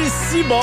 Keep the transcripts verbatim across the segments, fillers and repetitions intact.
si bon!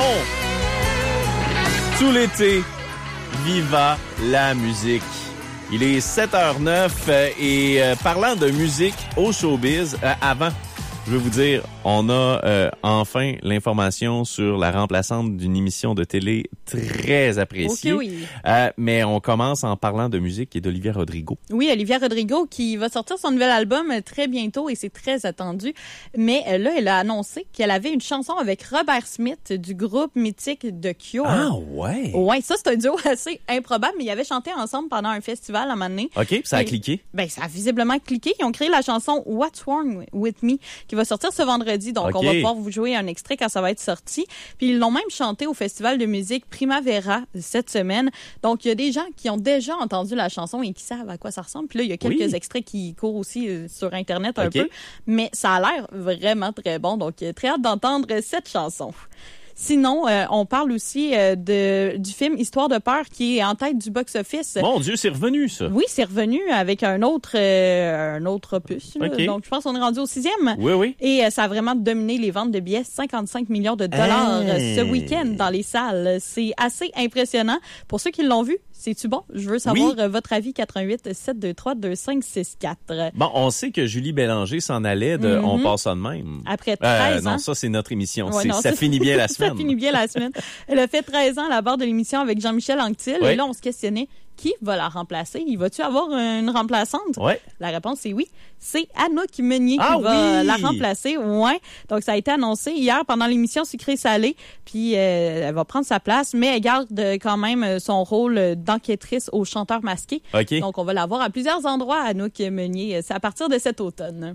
Tout l'été, viva la musique. Il est sept heures neuf euh, et euh, parlant de musique au showbiz, euh, avant, je veux vous dire, on a euh, enfin l'information sur la remplaçante d'une émission de télé très appréciée. Ok, oui. Euh, mais on commence en parlant de musique et d'Olivia Rodrigo. Oui, Olivia Rodrigo qui va sortir son nouvel album très bientôt et c'est très attendu. Mais euh, là, elle a annoncé qu'elle avait une chanson avec Robert Smith du groupe mythique The Cure. Ah ouais? Ouais, ça c'est un duo assez improbable, mais ils avaient chanté ensemble pendant un festival à un moment donné. OK, ça a et, cliqué? Ben, ça a visiblement cliqué. Ils ont créé la chanson What's Wrong With Me qui va sortir ce vendredi. Donc, okay. on va pouvoir vous jouer un extrait quand ça va être sorti. Puis, ils l'ont même chanté au festival de musique Primavera cette semaine. Donc, il y a des gens qui ont déjà entendu la chanson et qui savent à quoi ça ressemble. Puis là, il y a quelques oui. extraits qui courent aussi euh, sur Internet un okay. peu. Mais ça a l'air vraiment très bon. Donc, très hâte d'entendre cette chanson. Sinon, euh, on parle aussi euh, de du film Histoire de peur qui est en tête du box-office. Mon Dieu, c'est revenu, ça. Oui, c'est revenu avec un autre euh, un autre opus. Okay. Donc, je pense qu'on est rendu au sixième. Oui, oui. Et euh, ça a vraiment dominé les ventes de billets. cinquante-cinq millions de dollars hey. ce week-end dans les salles. C'est assez impressionnant. Pour ceux qui l'ont vu, c'est-tu bon? Je veux savoir oui. votre avis. quatre-un-huit sept deux trois deux cinq six quatre. Bon, on sait que Julie Bélanger s'en allait de mm-hmm. On passe ça de même. Après treize euh, ans. Non, ça, c'est notre émission. Ouais, c'est, non, ça, ça finit bien la semaine. Ça finit bien la semaine. Elle a fait treize ans à la barre de l'émission avec Jean-Michel Anctil. Oui. Et là, on se questionnait, qui va la remplacer? Il va-tu avoir une remplaçante? Oui. La réponse, c'est oui. C'est Anouk Meunier ah, qui va oui. la remplacer. Ouais. Donc, ça a été annoncé hier pendant l'émission Sucré-Salé. Puis, euh, elle va prendre sa place, mais elle garde quand même son rôle d'enquêtrice au Chanteur masqué. Okay. Donc, on va la voir à plusieurs endroits, Anouk Meunier. C'est à partir de cet automne.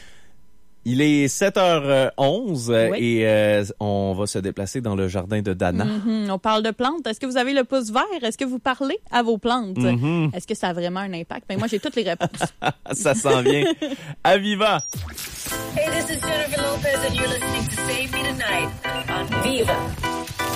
Il est sept heures onze oui. et euh, on va se déplacer dans le jardin de Dana. Mm-hmm. On parle de plantes. Est-ce que vous avez le pouce vert? Est-ce que vous parlez à vos plantes? Mm-hmm. Est-ce que ça a vraiment un impact? Ben, moi, j'ai toutes les réponses. Ça s'en vient. Aviva! Hey, this is Jennifer Lopez and you're listening to Save Me Tonight on Viva.